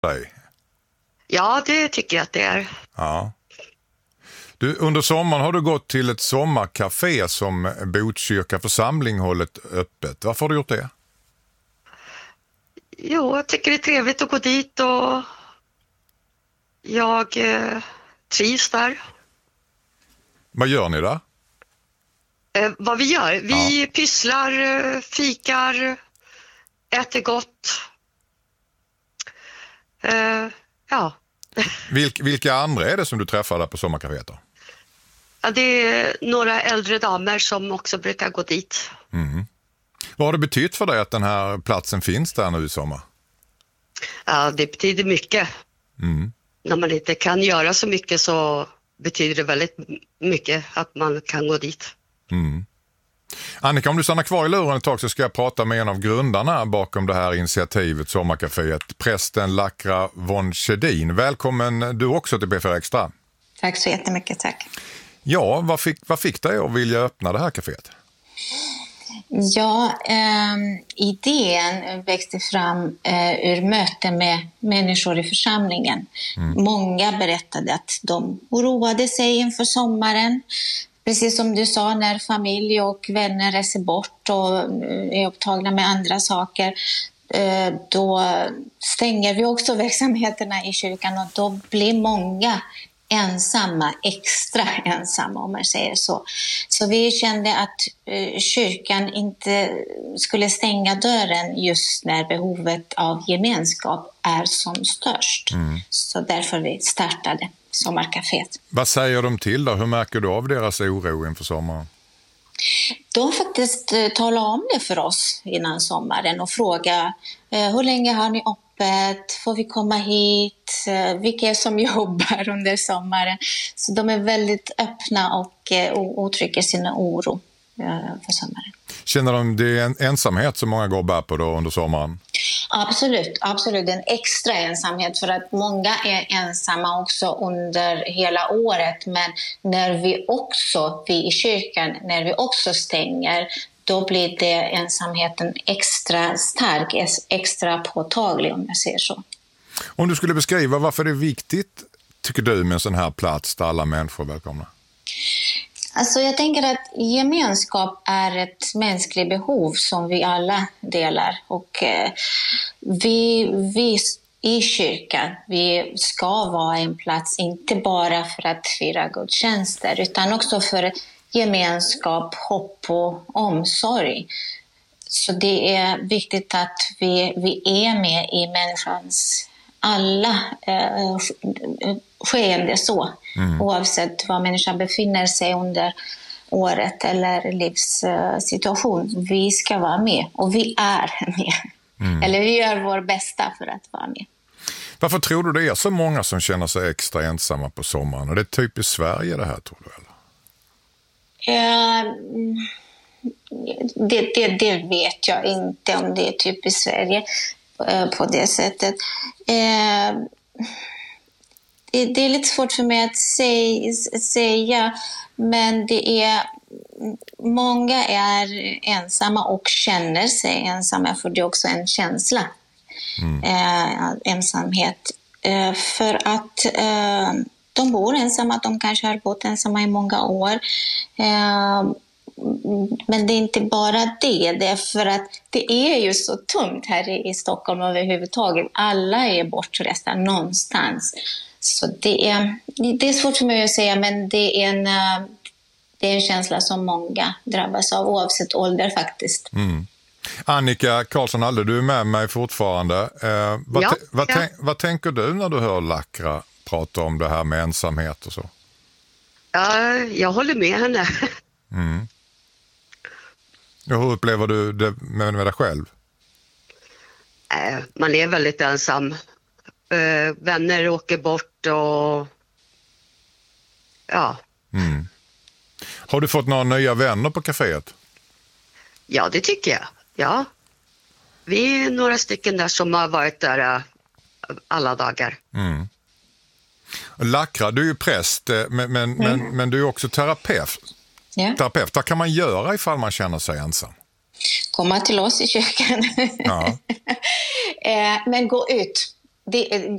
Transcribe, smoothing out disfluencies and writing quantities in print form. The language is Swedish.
dig? Ja, det tycker jag att det är. Ja. Du, under sommaren har du gått till ett sommarcafé som Botkyrka församling hållit öppet. Varför har du gjort det? Jo, jag tycker det är trevligt att gå dit och jag trivs där. Vad gör ni där? Vad vi gör? Vi pysslar, fikar, äter gott. Ja. Vilka andra är det som du träffar där på sommarcaféet då? Ja, det är några äldre damer som också brukar gå dit. Mm. Vad har det betytt för dig att den här platsen finns där nu i sommar? Ja, det betyder mycket. Mm. När man inte kan göra så mycket så betyder det väldigt mycket att man kan gå dit. Mm. Annika, om du stannar kvar i luren ett tag så ska jag prata med en av grundarna bakom det här initiativet Sommarcaféet, prästen Lakra von Skedin. Välkommen du också till B4 Extra. Tack så jättemycket, tack. Ja, vad fick dig att vilja öppna det här kaféet? Ja, idén växte fram ur möte med människor i församlingen. Många berättade att de oroade sig inför sommaren. Precis som du sa, när familj och vänner reser bort och är upptagna med andra saker, då stänger vi också verksamheterna i kyrkan och då blir många ensamma, extra ensamma om man säger så. Så vi kände att kyrkan inte skulle stänga dörren just när behovet av gemenskap är som störst. Så därför vi startade Sommarcaféet. Vad säger de till då? Hur märker du av deras oro inför sommaren? De faktiskt talar om det för oss innan sommaren och frågar hur länge har ni öppet? Får vi komma hit? Vilka är som jobbar under sommaren? Så de är väldigt öppna och uttrycker sin oro för sommaren. Känner de det är en ensamhet som många går och bär på då under sommaren? Absolut, absolut. En extra ensamhet för att många är ensamma också under hela året. Men när vi i kyrkan, när vi också stänger, då blir det ensamheten extra stark, extra påtaglig om jag säger så. Om du skulle beskriva varför det är viktigt, tycker du, med en sån här plats där alla människor är välkomna? Alltså jag tänker att gemenskap är ett mänskligt behov som vi alla delar. Och vi i kyrkan, vi ska vara en plats inte bara för att fira gudstjänster utan också för gemenskap, hopp och omsorg. Så det är viktigt att vi är med i människans alla skeende så. Oavsett var människan befinner sig under året eller livssituation. Vi ska vara med och vi är med. Eller vi gör vår bästa för att vara med. Varför tror du det är så många som känner sig extra ensamma på sommaren? Och det är typiskt Sverige det här, tror du, eller? Det vet jag inte om det är typiskt Sverige på det sättet. Det är lite svårt för mig att säga, men det är många är ensamma och känner sig ensamma, för det är också en känsla, ensamhet. För att de bor ensamma, de kanske har bott ensamma i många år. Men det är inte bara det. Det är för att det är ju så tomt här i Stockholm överhuvudtaget. Alla är bortresta någonstans. Så det är svårt för mig att säga, men det är en känsla som många drabbas av oavsett ålder faktiskt. Annika Karlsson, du är med mig fortfarande. Vad tänker du när du hör Lakra prata om det här med ensamhet och så? Ja, jag håller med henne. Och hur upplever du det med dig själv? Man är väldigt ensam. Vänner åker bort och ja. Har du fått några nya vänner på kaféet? Ja, det tycker jag. Ja. Vi är några stycken där som har varit där alla dagar. Lakra, du är ju präst, men du är också terapeut. Ja. Terapeut, vad kan man göra ifall man känner sig ensam? Komma till oss i kyrkan. Ja. Men gå ut.